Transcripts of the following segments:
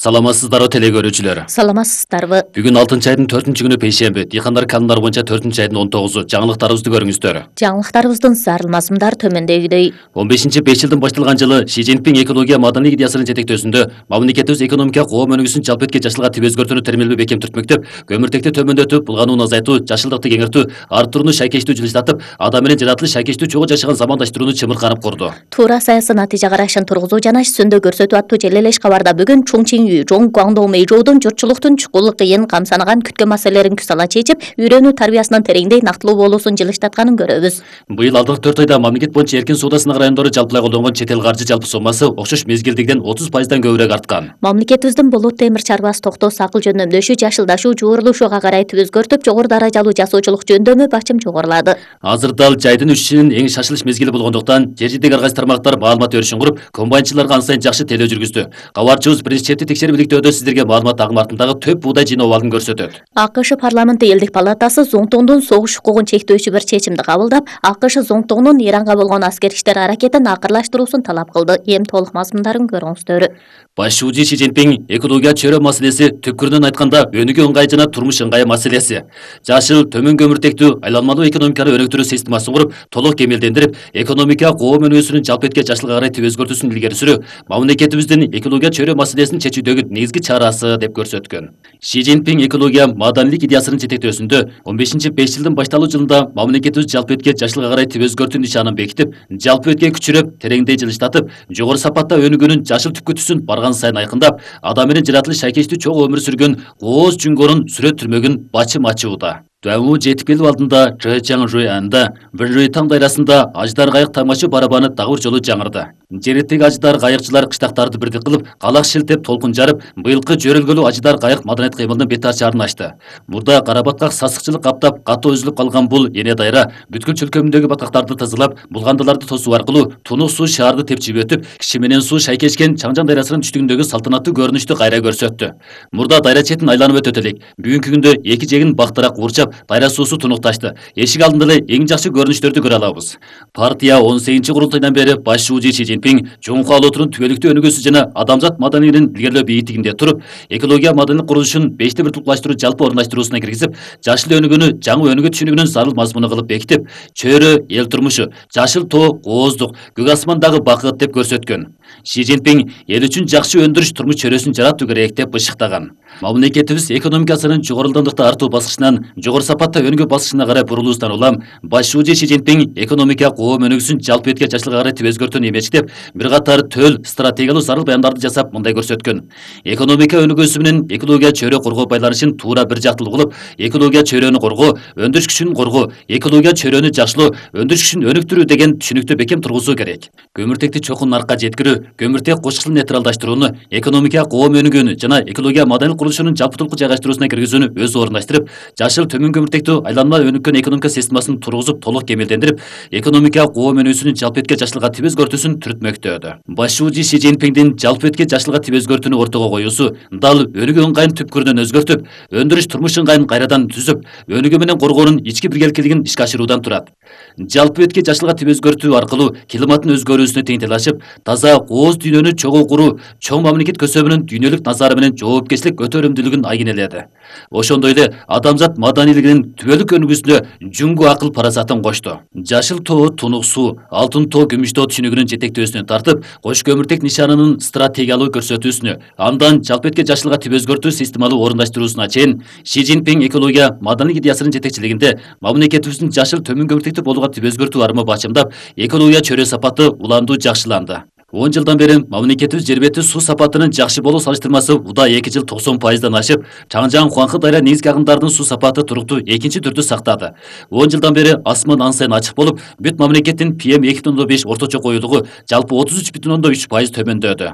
Саламатсыздарбы теле көрүүчүлөр. Саламатсыздарбы. Бүгүн 6 айдын 4-күнү пейшемби. Дыйкандар календар боюнча 4-айдын 19-у. Жаңылыктарыбызды көрүңүздөр. Жаңылыктарыбыздын зарыл мазмундар төмөндөгүдөй. 15-5 жылдын башталган жылы Ши Цзиньпин экология маданий идеясынын жетектөөсүндө мамлекетибиз экономика коом өнүгүүсүн жалпы этке жашылга тип өзгөртүүнү термелби бекем түртмөктөп, көмүртекти төмөндөтүп, булганууну азайтуу, жашылдыкты кеңейтүү, арттырууну шайкештүү жылыштатып, адам менен жаратылыш шайкештүү чогуу жашаган замандаштырууну чымырканып курду. Туура саясий натыйжа карашын тургузуу жана сөндө көрсөтүү аттуу желелеш кабарда бүгүн Чуңчиңүү, Жоң Гуаңдоо Мэйжоудун журтчулуктун чукул кыйын камсанаган күткөн маселелерин күз ала чечип, үйрөнүү тарбиясынын тереңдей нактылуу болуусун жылыштатканын көрөбүз. Быйыл алдыңкы 4 айда мамлекет боюнча эркин соода сынак райондору жалпылай колдонгон чет эл каржы жалпы сомасы окшош мезгилдегиден 30% көбүрөөк арткан. Мамлекетибиздин болот темир чарбасы токтоо сакыл жөндөмдөшү жашылдашуу жуурулушууга карай тип өзгөртүп, жогору даражалуу жасоочулук жөндөмү бачым жогорулады. Азыр дал жайдын өсүшүнүн эң шашылыш мезгили болгондуктан, жер жердеги ар кайсы тармактар маалымат өрүшүн куруп, комбайнчыларга ан сайын жакшы телөө жүргүздү. Кабарчыбыз президенттик текшерип иликтөөдө сиздерге маалымат агым артындагы төп буудай жыйноо абалын көрсөтөт. АКШ парламенти элдик палатасы Зоңтоңдун согуш укугун чектөөчү бир чечимди кабылдап, АКШ Зоңтоңдун Иранга болгон аскер иштер аракетин акырлаштыруусун талап кылды. Эми толук мазмундарын көрүңүздөр. Башчы Ши Цзиньпин экология чөйрө маселеси түпкүрүнөн айтканда өнүгүү ыңгай жана турмуш ыңгайы маселеси. Жашыл, төмөн көмүртектүү, айланмалуу экономиканы өнүктүрүү системасын куруп, толук кемелдендирип, экономика коом өнүгүүсүнүн жалпы этке жашылга карай тип өзгөртүүсүн илгери сүрүү мамлекетибиздин экология чөйрө маселесин чечүүдөгү негизги чарасы деп көрсөткөн. Ши Цзиньпин экология маданийлик идеясынын жетектөөсүндө 15-5 жылдын башталуу жылында мамлекетибиз жалпы этке жашылга карай тип өзгөртүү нишанын бекитип, жалпы этке күчүрөп, тереңдей жылыштатып, жогору сапатта өнүгүүнүн жашыл түпкүтүсүн барган сайын айкындап, адам менен жаратылыш шайкештүү чогуу өмүр сүргөн кооз жүңгөрүн сүрөттүрмөгүн бачым ачууда. Дуаңу жетип келип алдында Чжэчжан Жуйанда Вэнжуй таң дайрасында аждар кайык тамашы барабаны дагы бир жолу жаңырды. Жереттеги аждар кайыкчылар кыштактарды бирдик кылып, калак шилтеп толкун жарып, быйылкы жөрөлгөлүү аждар кайык маданият кыймылынын бет ачарын ачты. Мурда карабаткак сасыкчылык каптап, катуу өзүлүп калган бул эне дайра бүткүл чөлкөмүндөгү баткактарды тазалап, булгандыларды тосуу аркылуу тунук суу шаарды тепчип өтүп, киши менен суу шайкешкен Чаңжан дайрасынын түштүгүндөгү салтанаттуу көрүнүштү кайра көрсөттү. Мурда дайра четин айланып өтөт элек. Бүгүнкү күндө эки жегин бактырак урчап, дайра суусу тунукташты. Эшик алдында эле эң жакшы көрүнүштөрдү көрө алабыз. Партия 18 курултайдан бери башчы Ши Цзиньпин Чоңку Алотунун түбөлүктүү өнүгүүсү жана адамзат маданийлигин илгерилөө бийиктигинде туруп, экология маданийлик курулушун 5-те бир туплаштыруу жалпы орундаштыруусуна киргизип, жашыл өнүгүүнү жаңы өнүгүү түшүнүгүнүн зарыл мазмуну кылып бекитип, чөйрө эл турмушу, жашыл тоо кооздук, көк асмандагы бакыт деп көрсөткөн. Ши Цзиньпин эл үчүн жакшы өндүрүш турмуш чөйрөсүн жаратуу керек деп бышыктаган. Мамлекетибиз экономикасынын жогору ылдамдыкта артуу баскычынан жогору сапатта өнүгүү баскычына карай бурулуусунан улам башчы Ши Цзиньпин экономика коом өнүгүүсүн жалпы этке жашылга карай тип өзгөртүүнү эмечтеп, бир катар төл стратегиялуу зарыл баяндарды жасап мындай көрсөткөн. Экономика өнүгүүсү менен экология чөйрө коргоо байланышын туура бир жактылуу кылып, экология чөйрөнү коргоо, өндүрүш күчүн коргоо, экология чөйрөнү жакшылоо, өндүрүш күчүн өнүктүрүү деген түшүнүктү бекем тургузуу керек. Көмүртекти чокун наркка жеткирүү, көмүртек кошкулун нейтралдаштырууну, экономика коом өнүгүүнү жана экология маданийлик курулушунун жалпытылкы жайгаштыруусуна киргизүүнү өзү орундаштырып, жашыл төмөн көмүртектүү айланма өнүккөн экономика системасын тургузуп толук кемелдендирип, экономика коом өнүгүүсүнүн жалпы этке жашылга тип өзгөртүүсүн түртмөктөдү. Башчы Ши Цзиньпиндин жалпы этке жашылга тип өзгөртүүнү ортого коюусу дал өнүгүү ыңгайын түпкүрүнөн өзгөртүп, өндүрүш турмуш ыңгайын кайрадан түзүп, өнүгүү менен коргоонун ички биргеликилигин ишке ашыруудан турат. Жалпы этке жашылга тип өзгөртүү аркылуу климаттын өзгөрүүсүнө тең талашып, таза кооз дүйнөнү чогуу куруу, чоң мамлекет көсөбүнүн дүйнөлүк назары менен жоопкерчилик көтөрүмдүүлүгүн айгинеледи. Ошондой эле адамзат маданийлигинин түбөлүк өнүгүүсүнө жүңгү акыл парасатын кошту. Жашыл тоо тунук суу, алтын тоо күмүш тоо түшүнүгүнүн жетектөөсүнө тартып, кош көмүртек нишанынын стратегиялуу көрсөтүүсүнө, андан жалпы этке жашылга тип өзгөртүү системалуу орундаштыруусуна чейин Ши Цзиньпин экология маданийлик идеясынын жетекчилигинде мамлекетибиздин жашыл төмөн көмүртекти болууга тип өзгөртүү армы бачымдап, экология чөйрө сапаты уланду жакшыланды. 10 жылдан бери мамлекетибиз жер бети суу сапатынын жакшы болуу салыштырмасы уда 2 жыл 90%дан ашып, Чаңжан Хуаңхы дайра негизги агымдарынын суу сапаты туруктуу экинчи түрдү сактады. 10 жылдан бери асман ан сайын ачык болуп, бүт мамлекеттин PM2.5 орточо коюлугу жалпы 33,3% төмөндөдү.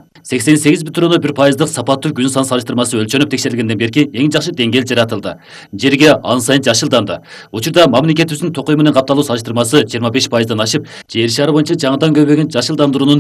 88,1%дык сапаттуу күн сан салыштырмасы өлчөнүп текшерилгенден берки эң жакшы деңгээл жаратылды. Жерге ан сайын жашылданды. Учурда мамлекетибиздин токой менен капталуу салыштырмасы 25%дан ашып, жер шары боюнча жаңыдан көбөйгөн жашылдандыруунун 4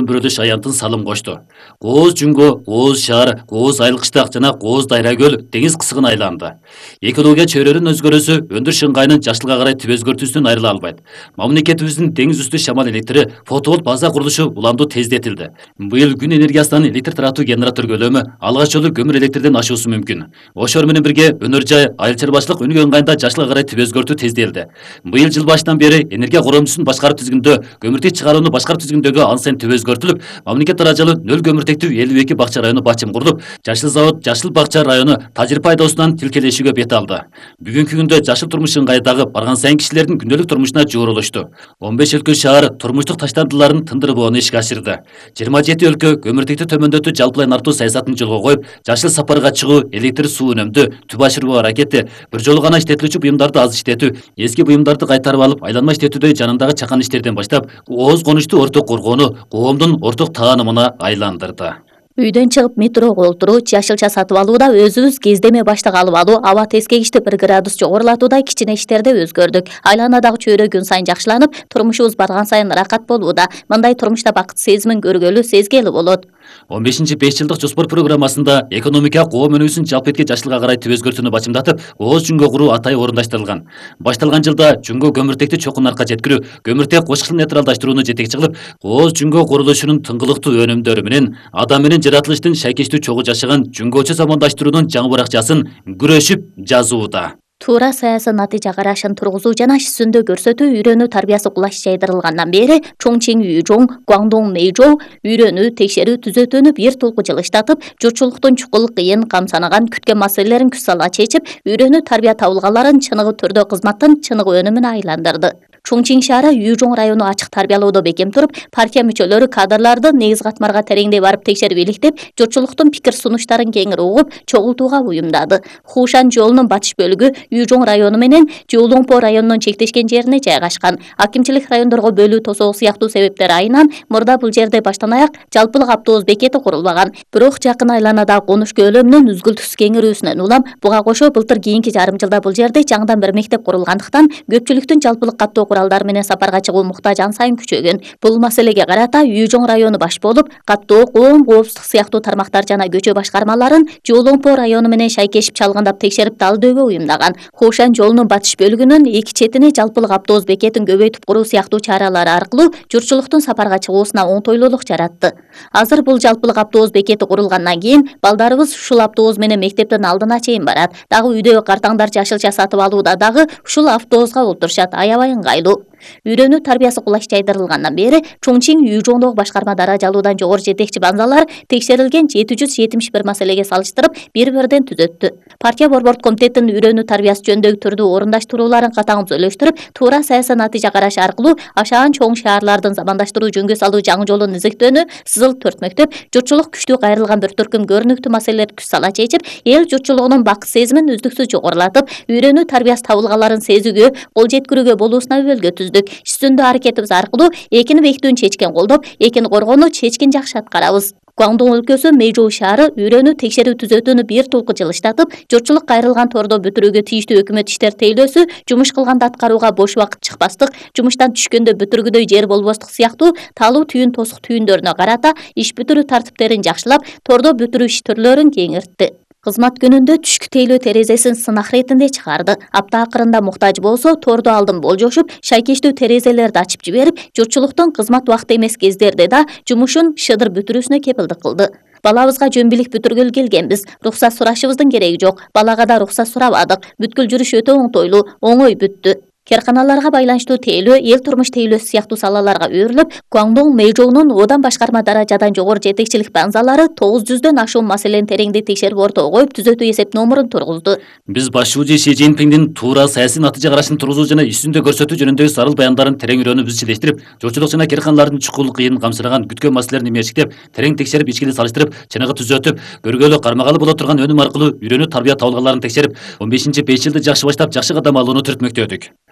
Көмбөрөдөш аянтын салым кочту. Кооз Жүнгө, Кооз шаар, Кооз Айылкыштак жана Кооз Дайра көл деңиз кысыгын айланды. Экология чөйрөнүн өзгөрүүсү өндүр шыңгайынын жашылга карай түп өзгөртүүсүнөн айрыла албайт. Мамлекетибиздин деңиз үстү шамал электри фотоволт база курулушу уламдуу тездетилди. Быйыл күн энергиясынан электр таратуу генератор көлөмү алгач жолу көмүр электрден ашуусу мүмкүн. Ошол менен бирге өнөр жай, айыл чарбачылык өнүгүү ыңгайында жашылга карай түп өзгөртүү тездетилди. Быйыл жыл башынан бери энергия коромчусун башкаруу түзгүндө көмүртек чыгарууну башкаруу түзгүндөгү ан сайын түп өзгөртүлүп, мамлекет даражалуу нөл көмүртектүү 52 бакча району бачым курулуп, Жашыл завод Жашыл бакча району тажрыйба айдоосунан тилкелешүүгө бет алды. Бүгүнкү күндө жашыл турмуш ыңгайдагы барган сайын кишилердин күндөлүк турмушуна жооролушту. 15 өлкө шаар турмуштук таштандыларын тындырбоону ишке ашырды. 27 өлкө көмүртекти төмөндөтүү жалпылай нартуу саясатын жолго коюп, жашыл сапарга чыгуу, электр суу үнөмдүү, түп ашыруу аракети, бир жолу гана иштетилүүчү буюмдарды аз иштетүү, эски буюмдарды кайтарып алып, айланма иштетүүдө жанындагы чакан иштерден баштап, ооз конушту орток коргоону коомдун орток таанымына айландырды. Үйдөн чыгып метрого олтуруу, жашылча сатып алууда өзүбүз кездеме баштык алып алуу, аба тескегичти 1 градус жогорулатуудай кичине иштерде өзгөрдүк. Айланадагы чөйрө күн сайын жакшыланып, турмушубуз барган сайын ыракат болууда. Мындай турмушта бакыт сезимин көргөлү, сезгели болот. 15 5 жылдык жоспор программасында экономика коом өнүгүүсүн жалпы этки жашылга карай түп өзгөртүүнү бачымдатып, Кооз Жүнгө куруу атайы орундаштырылган. Башталган жылда Жүнгө көмүртекти чокун арка жеткирүү, көмүртек кошкыл нейтралдаштырууну жетекчи кылып, Кооз Жүнгө курулушунун тыңгылыктуу өнүмдөрү менен адам менен жаратылыштын шайкештүү чогуу жашаган Жүнгөчө замандаштыруунун жаңы баракчасын күрөшүп жазууда. Туура саясий натыйжа карашын тургузуу жана сүндө көрсөтүү үйрөнүү тарбиясы кулаш жайдырылгандан бери Чоңчиң Үйжоң, Гуаңдоң Мэйжоу үйрөнүү, текшерүү, түзөтүүнү бир толку жылыштатып, журтчулуктун чукул кыйын камсанаган күткөн маселелерин күч сала чечип, үйрөнүү тарбия табылгаларын чыныгы түрдө кызматтын чыныгы өнүмүнө айландырды. Чоңчиң шаары Үйжоң району ачык тарбиялоодо бекем туруп, партия мүчөлөрү кадрларды негиз катмарга тереңдей барып текшерип иликтеп, журтчулуктун пикир сунуштарын кеңири угуп, чогултууга буюмдады. Хушан жолунун батыш бөлүгү Үйжоң району менен Жолоңпо районунун чектешкен жерине жайгашкан. Акимчилик райондорго бөлүү тосоого сыяктуу себептер айынан мурда бул жерде баштан аяк жалпылык автобус бекети курулбаган. Бирок жакын айланадагы конуш көлөмүнүн үзгүлтүксүз кеңирүүсүнөн улам буга кошо былтыр кийинки жарым жылда бул жерде жаңыдан бир мектеп курулгандыктан көпчүлүктүн жалпылык каттоо куралдары менен сапарга чыгуу муктаж ан сайын күчөгөн. Бул маселеге карата Үйжоң району баш болуп, каттоо, коом коопсуздук сыяктуу тармактар жана көчө башкармаларын Жолоңпо району менен шайкешип чалгындап текшерип талдоого уюмдаган. Хушан жолунун батыш бөлүгүнүн эки четине жалпылык автобус бекетин көбөйтүп куруу сыяктуу чаралары аркылуу журтчулуктун сапарга чыгуусуна оңтойлуулук жаратты. Азыр бул жалпылык автобус бекети курулгандан кийин балдарыбыз ушул автобус менен мектептин алдына чейин барат. Дагы үйдөгү картаңдар жашылча сатып алууда дагы ушул автобуска отурушат, аябай ыңгайлуу. Үйрөнүү тарбиясы кулаш жайдырылгандан бери Чоңчиң Үйжоңдогу башкарма даражалуудан жогору жетекчи банзалар текшерилген 771 маселеге салыштырып бир-бирден түзөттү. Партия борбордук комитеттин үйрөнүү тарбиясы жөнүндөгү түрдүү орундаштырууларын катаң өзөлөштүрүп, туура саясий натыйжа караш аркылуу ашаан чоң шаарлардын замандаштыруу жөнгө салуу жаңы жолун изиктөөнү сызыл 4 мектеп, журтчулук күчтүү кайрылган бир төркүм көрүнүктүү маселелерди күч сала чечип, эл журтчулугунун бакыт сезимин үздүксүз жогорулатып, үйрөнүү тарбиясы табылгаларын сезүүгө, кол жеткирүүгө болуусуна өбөлгө түздүк. Үстүндө аракетибиз аркылуу экини бекитүүнү чечкен колдоп, экини коргоону чечкин жакшы аткарабыз. Гуаңдоң өлкөсү Мэйжоу шаары үйрөнүү текшерүү түзөтүүнү бир толку жылыштатып, журтчулук кайрылган тордо бүтүрүүгө тийиштүү өкмөт иштер тейлөөсү, жумуш кылганда аткарууга бош убакыт чыкпастык, жумуштан түшкөндө бүтүргүдөй жер болбостук сыяктуу таалуу түйүн тосук түйүндөрүнө карата иш бүтүрүү тартиптерин жакшылап, тордо бүтүрүү иш түрлөрүн кеңиртти. Кызмат күнүндө түшкү тейлөө терезесин сынак иретинде чыгарды. Апта акырында муктаж болсо, тордо алдын болжошуп, шайкештүү терезелерди ачып жиберип, журтчулуктун кызмат убакыты эмес кездерде да жумушун шыдыр бүтүрүүсүнө кепилдик кылды. Балабызга жөн билик бүтүргөлү келгенбиз. Рухсат сурашыбыздын кереги жок. Балага да рухсат сурабадык. Бүткүл жүрүш өтө оңтойлуу, оңой бүттү. Керканаларга байланыштуу тейлөө, эл турмуш тейлөөсү сыяктуу салаларга өөрүлүп, Гуаңдоң Мэйжоунун одан башкарма даражадан жогору жетекчилик банзалары 900дөн ашуун маселени тереңдей текшерип ортого коюп, түзөтүү эсеп номурун тургузду. Биз башчы Си Цзиньпиндин туура саясий натыйжа карашын тургузуу жана үстүндө көрсөтүү жөнүндөгү сарыл баяндарын терең үйрөнүп изчилештирип, журтчулук жана керканалардын чукул кыйын камсыраган күткөн маселелерин эмешиктеп, терең текшерип, ичкиле салыштырып, чыныгы түзөтүп, көргөлө кармагалы боло турган өнүм аркылуу үйрөнүү тарбия табылгаларын текшерип, 15 5 жылды жакшы баштап, жакшы кадам алууну түртмөктөдүк.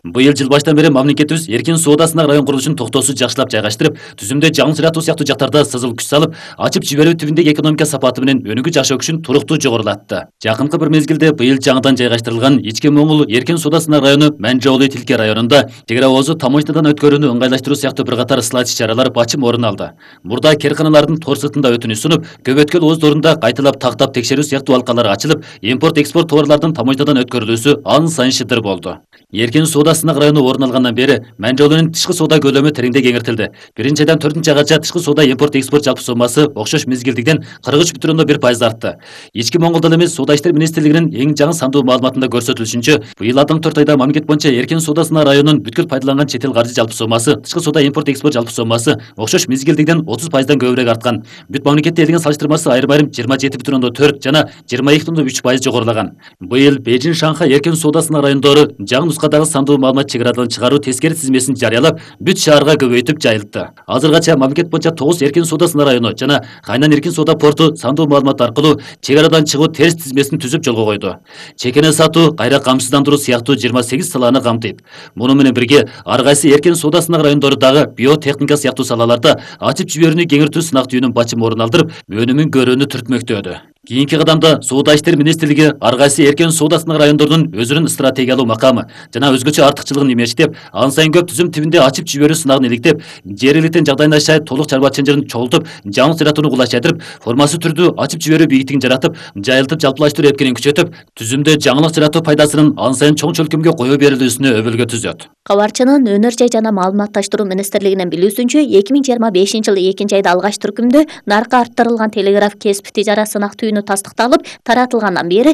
Быйыл жыл баштан бери мамлекетибиз эркин соодасына район курулушун токтоосуз жакшылап жайгаштырып, түзүмдө жаңы жаратуу сыяктуу жактарда сызыл күч салып, ачып жиберүү түбүндөгү экономика сапаты менен өнүгүү жашоо күчүн туруктуу жогорулатты. Жакынкы бир мезгилде быйыл жаңыдан жайгаштырылган Ички Моңгул эркин соодасына району Манжоолу Тилке районунда чек ара оозу таможнядан өткөрүүнү ыңгайлаштыруу сыяктуу бир катар ысылат иш-чаралар бачым орун алды. Мурда керканалардын тор сыртында өтүнүш сунуп, көп өткөл ооздорунда кайталап тактап текшерүү сыяктуу алкалар ачылып, импорт-экспорт товарлардын таможнядан өткөрүлүүсү ан сайын шыдыр болду. Эркин соодасына району орун алгандан бери Манжоолунун тышкы соода көлөмү тереңдей кеңиртилди. 1-айдан 4-айга тышкы соода импорт-экспорт жалпы сомасы окшош мезгилдигиден 43,1% артты. Ички Моңгулдан эмес Соода иштер министрлигинин эң жаңы сандуу маалыматында көрсөтүлүшүнчө, быйыл алдыңкы 4 айда мамлекет боюнча эркин соодасына районунун бүткүл пайдаланган чет эл каржы жалпы сомасы, тышкы соода импорт-экспорт жалпы сомасы окшош мезгилдигиден 30%дан көбүрөөк арткан. Бүт мамлекетте элген салыштырмасы айрым-айрым 27,4 жана 22,3% жогорулаган. Быйыл Бейжин, Шанхай эркин соодасына райондору жаңы нускадагы сандуу маалымат чек-арадан чыгаруу тескери тизмесин жарыялап, бүт шаарга көбөйтүп жайылтты. Азыргача мамлекет боюнча 9 эркин соодасына району жана Хайнан эркин соода порту сандуу маалымат аркылуу чек-арадан чыгуу терс тизмесин түзүп жолго койду. Чекене сатуу, кайра камсыздандыруу сыяктуу 28 саланы камтыйт. Муну менен бирге ар кайсы эркин соодасына райондору дагы биотехника сыяктуу салаларда ачып жиберүүнү кеңиртүү сынак түйүнүн бачым орун алдырып, өнүмүн көрүүнү түртмөктөдү. Кийинки кадамда Соода иштер министрлиги ар кайсы эркин соодасына райондордун өзүнүн стратегиялуу макамы жана өзгөчө артыкчылыгын эмештеп, ан сайын көп түзүм тибинде ачып жиберүү сынагын иликтеп, жергиликтен жагдайына ашай толук чарба чынжырын чогултуп, жаңы жаратууну кулайчайтырып, формасы түрдүү ачып жиберүү бийиктигин жаратып, жайылтып жалпылаштыруу эпкенин күчөтүп, түзүмдө жаңылык жаратуу пайдасынын ан сайын чоң чөлкөмгө кое берилүүсүнө өбөлгө түзөт. Кабарчынын Өнөр жай жана маалыматташтыруу министрлигинин билүүсүнчө 2025-жылы 2-айда алгач түркүмдө наркы арттырылган телеграф кесип тижара сынак түйүнү тастыкталып, таратылгандан бери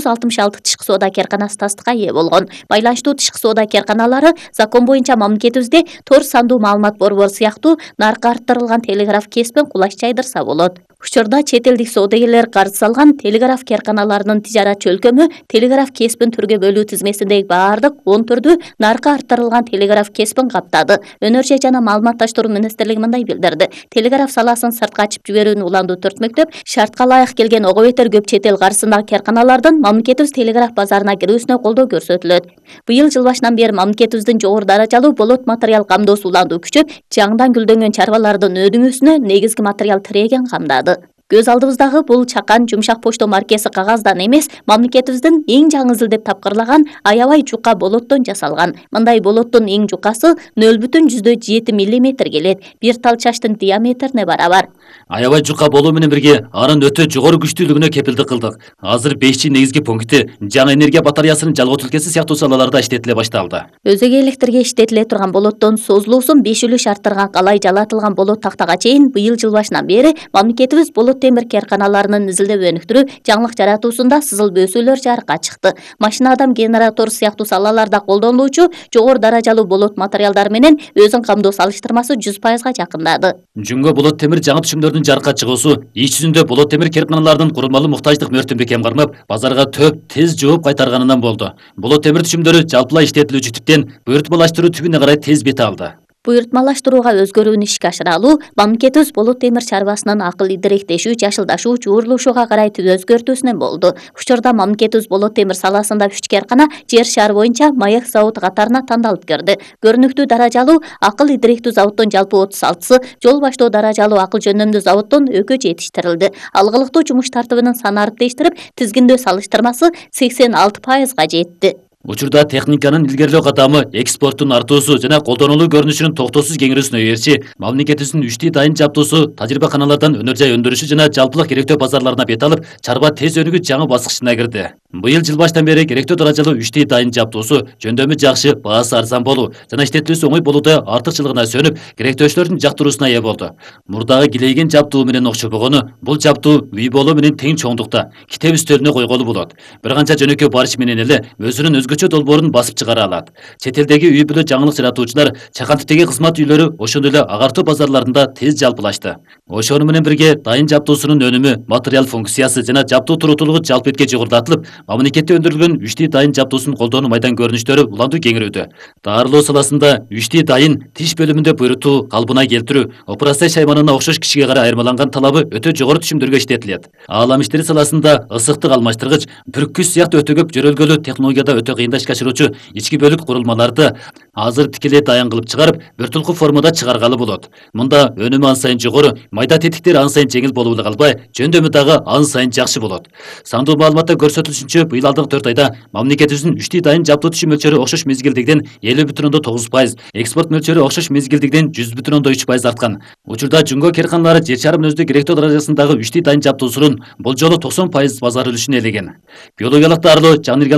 166 тышкы соода керканасы тастыкка ээ болгон. Байланыштуу тышкы соода керканалары закон боюнча мамлекетибизде тор сандуу маалымат борбору сыяктуу наркы арттырылган телеграф кесипин кулаш жайдырса болот. Учурда чет элдик соодагерлер карыз салган телеграф керканаларынын тижара чөлкөмү телеграф кесипин түргө бөлүү тизмесиндеги баардык 10 түрдүү наркы арттырылган телеграф кесипин каптады. Өнөр жай жана маалыматташтыруу министрлиги мындай билдирди. Телеграф саласын сыртка ачып жиберүүнү уланду түртмөктөп, шартка ылайык келген ого бетер көп чет эл каржысындагы керканалардын мамлекетибиз телеграф базарына кирүүсүнө колдоо көрсөтүлөт. Быйыл жыл башынан бери мамлекетибиздин жогору даражалуу болот материал камдоосу уланду күчөп, жаңыдан гүлдөнгөн чарбалардын өдүңүүсүнө негизги материал тиреген камдады. Көз алдыбыздагы бул чакан жумшак почто маркеси кагаздан эмес, мамлекетибиздин эң жаңы изилдеп тапкырлаган аябай жука болоттон жасалган. Мындай болоттун эң жукасы 0,7 мм келет. Бир тал чачтын диаметрине барабар. Аябай жука болуу менен бирге анын өтө жогору күчтүүлүгүнө кепилдик кылдык. Азыр 5 негизги пункти жаңы энергия батареясынын жалгоо түлкеси сыяктуу салаларда иштетиле башталды. Өзөгө электрге иштетиле турган болоттон созулуусун 5 арттырган калай жалатылган болот тактага чейин быйыл жыл башынан бери мамлекетибиз болот темир керканаларынын изилдеп өнүктүрүү, жаңылык жаратуусунда сызыл бөөсүүлөр жарыкка чыкты. Машина адам генератор сыяктуу салаларда колдонулуучу жогору даражалуу болот материалдары менен өзүн камдоо салыштырмасы 100%га жакындады. Жүнгө болот темир жаңы түшүмдөрдүн жарыкка чыгуусу иш жүзүндө болот темир керканалардын курулмалуу муктаждык мөөртүмдү кем кармап, базарга төп тез жооп кайтарганынан болду. Болот темир түшүмдөрү жалпылай иштетилүүчү типтен буйртмалаштыруу түбүнө карай тез бет алды. Буйртмалаштырууга өзгөрүүнү ишке ашыра алуу мамлекетибиз болот темир чарбасынын акыл идиректешүү, жашылдашуу, жуурулушууга карай өзгөртүүсүнөн болду. Учурда мамлекетибиз болот темир саласында 3 керкана жер шары боюнча Маек заводу катарына тандалып кирди. Көрүнүктүү даражалуу акыл идиректүү заводдон жалпы 36-сы, жол баштоо даражалуу акыл жөнөмдүү заводдон экөө жетиштирилди. Алгылыктуу жумуш тартыбынын саны арттештирип, тизгиндөө салыштырмасы 86%га жетти. Учурда техниканын илгерилөө катамы, экспорттун артуусу жана колдонулуу көрүнүшүнүн токтоосуз кеңирүүсүнө ээрчи, мамлекетибиздин 3 дайын жабдуусу тажрыйбаканалардан өнөр жай өндүрүшү жана жалпылык керектөө базарларына бет алып, чарба тез өнүгүү жаңы баскычына кирди. Быйыл жыл баштан бери керектөө даражалуу 3 дайын жабдуусу, жөндөмү жакшы, баасы арзан болуу жана иштетилүүсү оңой болууда артыкчылыгына сөнүп, керектөөчүлөрдүн жактыруусуна ээ болду. Мурдагы килейген жабдуу менен окшобогону, бул жабдуу үй болуу менен тең чоңдукта, китеп үстөлүнө койголу болот. Бир канча жөнөкөй барыш менен эле өзүнүн өзгөчө долбоорун басып чыгара алат. Чет элдеги үй бүлө жаңылык жаратуучулар чакан типтеги кызмат үйлөрү ошондой эле агартуу базарларында тез жалпылашты. Ошону менен бирге дайын жабдуусунун өнүмү, материал функциясы жана жабдуу туруктуулугу жалпы этке жогорулатылып, мамлекетте өндүрүлгөн 3 дайын жабдуусун колдонуу майдан көрүнүштөрү уланду кеңирүүдө. Дарылоо саласында 3 дайын тиш бөлүмүндө буйрутуу, калыбына келтирүү, операция шайманына окшош кишиге карай айырмаланган талабы өтө жогору түшүмдөргө иштетилет. Аалам иштери саласында ысыктык алмаштыргыч, бүрккүч сыяктуу өтө көп жөрөлгөлүү технологияда өтө кыйындашка ашыруучу ички бөлүк курулмаларды азыр тикелей даян кылып чыгарып, бир тулку формада чыгаргалы болот. Мында өнүмү ан сайын жогору, майда тетиктер ан сайын жеңил болуп эле калбай, жөндөмү дагы ан сайын жакшы болот. Сандуу маалыматта көрсөтүлүшүнчө, быйыл алдыңкы 4 айда мамлекетибиздин үчтүй дайын жабдуу түшү мөлчөрү окшош мезгилдигиден 50,9%, экспорт мөлчөрү окшош мезгилдигиден 100,3% арткан. Учурда жумго керканалары жер шарынын өзү керектүү даражасындагы үчтүй дайын жабдуусунун бул жолу 90% базар үлүшүн ээлеген. Биологиялык дарылоо, жан энергиялык